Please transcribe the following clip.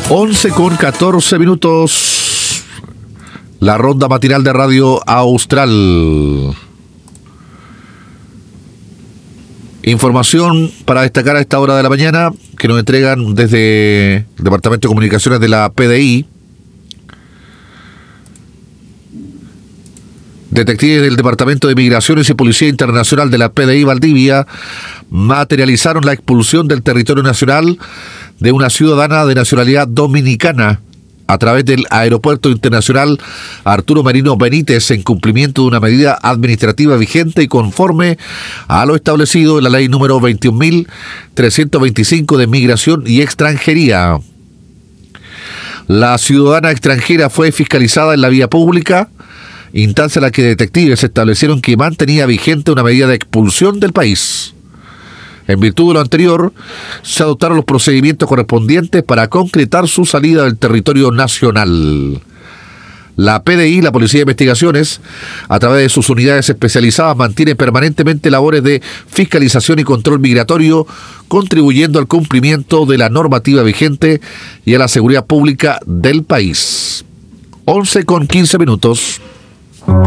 11:14. La ronda matinal de Radio Austral. Información para destacar a esta hora de la mañana que nos entregan desde el Departamento de Comunicaciones de la PDI. Detectives del Departamento de Migraciones y Policía Internacional de la PDI Valdivia materializaron la expulsión del territorio nacional de una ciudadana de nacionalidad dominicana a través del Aeropuerto Internacional Arturo Merino Benítez en cumplimiento de una medida administrativa vigente y conforme a lo establecido en la ley número 21.325 de Migración y Extranjería. La ciudadana extranjera fue fiscalizada en la vía pública, instancia en la que detectives establecieron que mantenía vigente una medida de expulsión del país. En virtud de lo anterior, se adoptaron los procedimientos correspondientes para concretar su salida del territorio nacional. La PDI, la Policía de Investigaciones, a través de sus unidades especializadas, mantiene permanentemente labores de fiscalización y control migratorio, contribuyendo al cumplimiento de la normativa vigente y a la seguridad pública del país. 11:15.